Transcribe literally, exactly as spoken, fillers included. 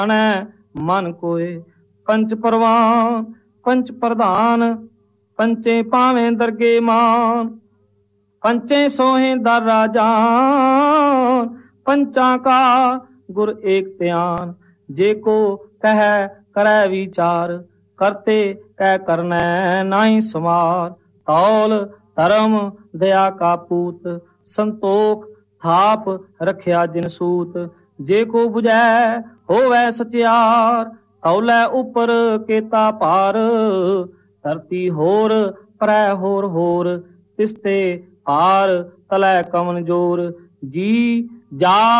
मन कोय पंच परवान पंच प्रधान पंचे पावें दरगे मान पंचे सोहे दर राजान पंचा का गुर एक त्यान जे को कह करे विचार करते कह करने नाही समार तौल धर्म दया का पूत संतोख थाप रखिया जिन सूत जे को बुझै होवै सचियार तौलै उपर केता पार धरती होर परै होर होर तिसते पार तलै कमन जोर जी जा